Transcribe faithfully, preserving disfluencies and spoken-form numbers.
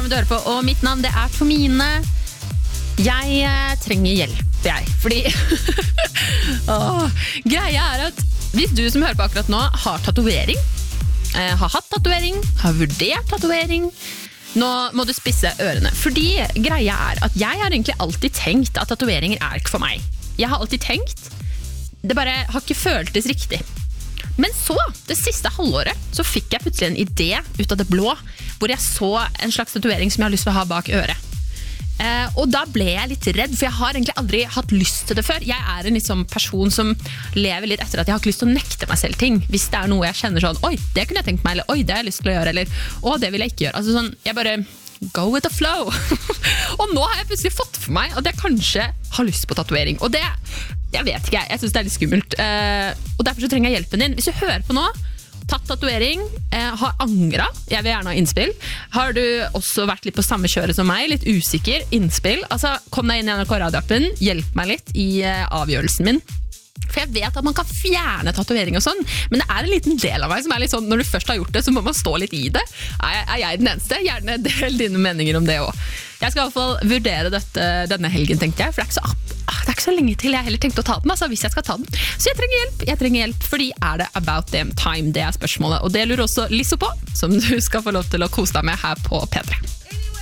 programmet du hører på, og mitt navn det er Tomine. Jeg eh, trenger hjelp, jeg, fordi Åh, greia er at hvis du som hører på akkurat nå har tatovering, eh, har hatt tatovering, har vurdert tatovering, nå må du spisse ørene, fordi greia er at jeg har egentlig alltid tenkt at tatoveringer er ikke for meg. Jeg har alltid tenkt, det bare har ikke føltes riktig. Men så, det siste halvåret, så fikk jeg plutselig en idé ut av det blå, hvor jeg så en slags tatovering som jeg har lyst til å ha bak øret. Eh, og da ble jeg litt redd, for jeg har egentlig aldri hatt lyst til det før. Jeg er en liksom, person som lever litt etter at jeg har ikke lyst til å nekte meg selv ting. Hvis det er noe jeg kjenner sånn, oi, det kunne jeg tenkt meg, eller oi, det har jeg lyst til å gjøre, eller å, det vil jeg ikke gjøre. Altså sånn, jeg bare go with the flow. Og nå har jeg plutselig fått for meg at jeg kanskje har lyst på tatovering. Og det, jeg vet ikke, jeg synes det er litt skummelt. Eh, og derfor så trenger jeg hjelpen din. Hvis du hører på nå, tatt tatovering, eh, har angret, jeg vil gjerne ha innspill. Har du også vært litt på samme kjøret som meg, litt usikker, innspill? Altså, kom deg inn i N R K-radioappen, hjelp meg litt i eh, avgjørelsen min. For jeg vet at man kan fjerne tatovering og sånn, men det er en liten del av meg som er litt sånn, når du først har gjort det, så må man stå litt i det. Er, er jeg den eneste? Gjerne del dine meninger om det også. Jeg skal i hvert fall vurdere dette denne helgen, tenkte jeg, for det er ikke så, ah, det er ikke så lenge til jeg heller tenkte å ta den, altså, hvis jeg skal ta den. Så jeg trenger hjelp, jeg trenger hjelp, fordi er det about damn time, det er spørsmålet. Og det lurer også Lisso på, som du skal få lov til å kose deg med her på P tre.